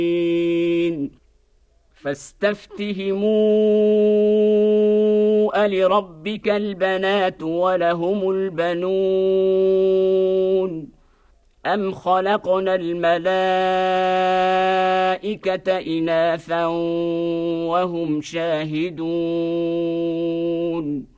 فاستفتهموا ألربك البنات ولهم البنون أم خلقنا الملائكة إناثا وهم شاهدون